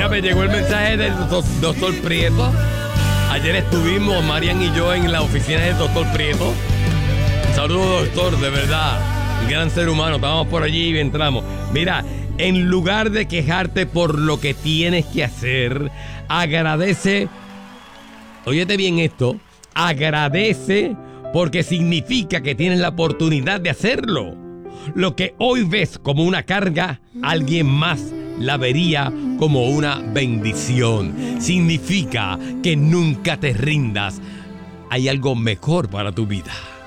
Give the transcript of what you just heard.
Mira, me llegó el mensaje del doctor Prieto. Ayer estuvimos, Marian y yo, en la oficina del doctor Prieto. Saludos, doctor, de verdad. Un gran ser humano. Estábamos por allí y entramos. Mira, en lugar de quejarte por lo que tienes que hacer, agradece. Óyete bien esto. Agradece porque significa que tienes la oportunidad de hacerlo. Lo que hoy ves como una carga, alguien más la vería como una bendición. Significa que nunca te rindas. Hay algo mejor para tu vida.